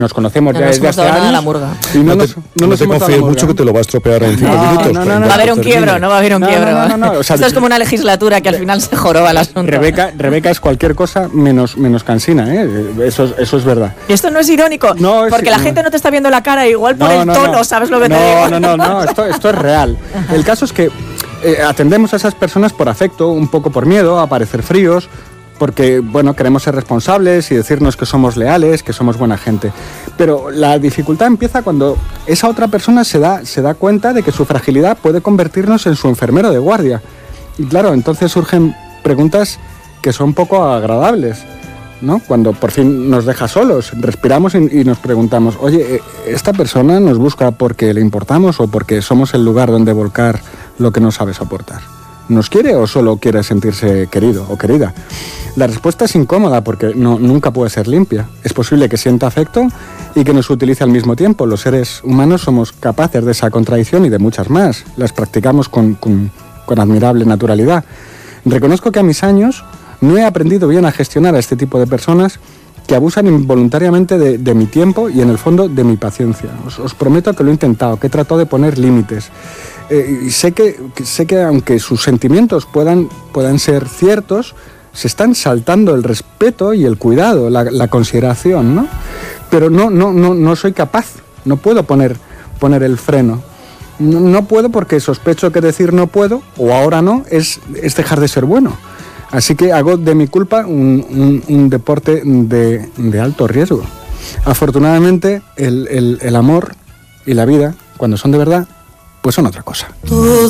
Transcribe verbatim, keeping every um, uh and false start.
Nos conocemos no ya nos desde hemos hace dado nada años. a la murga. Y no, No, nos, te, no no nos te hemos dado confíes la murga. mucho que te lo va a estropear en cinco No, minutos. no, no, no, Va a haber un Termine. quiebro, no va a haber un No, quiebro. no, no, no, o sea, Esto es como una legislatura que al final se joroba el asunto. Rebeca, Rebeca es cualquier cosa menos, menos cansina, ¿eh? Eso, es- eso es verdad. Y esto no es irónico, No, es- porque la no. gente no te está viendo la cara, igual por No, el no, tono, no. ¿sabes lo que no, te digo? No, no, no, esto, esto es real. El caso es que eh, atendemos a esas personas por afecto, un poco por miedo a parecer fríos, porque, bueno, queremos ser responsables y decirnos que somos leales, que somos buena gente. Pero la dificultad empieza cuando esa otra persona se da, se da cuenta de que su fragilidad puede convertirnos en su enfermero de guardia. Y claro, entonces surgen preguntas que son poco agradables, ¿no? Cuando por fin nos deja solos, respiramos y, y nos preguntamos, oye, ¿esta persona nos busca porque le importamos o porque somos el lugar donde volcar lo que no sabe soportar? ¿Nos quiere o solo quiere sentirse querido o querida? La respuesta es incómoda porque no, nunca puede ser limpia. Es posible que sienta afecto y que nos utilice al mismo tiempo. Los seres humanos somos capaces de esa contradicción y de muchas más. Las practicamos con, con, con admirable naturalidad. Reconozco que a mis años no he aprendido bien a gestionar a este tipo de personas que abusan involuntariamente de, de mi tiempo y en el fondo de mi paciencia. Os, os prometo que lo he intentado, que he tratado de poner límites. Eh, y sé que, que, sé que aunque sus sentimientos puedan, puedan ser ciertos, se están saltando el respeto y el cuidado, la, la consideración, ¿no? Pero no, no, no, no soy capaz, no puedo poner, poner el freno. No, no puedo porque sospecho que decir no puedo o ahora no es, es dejar de ser bueno. Así que hago de mi culpa un, un, un deporte de, de alto riesgo. Afortunadamente, el, el, el amor y la vida, cuando son de verdad, pues son otra cosa. Todo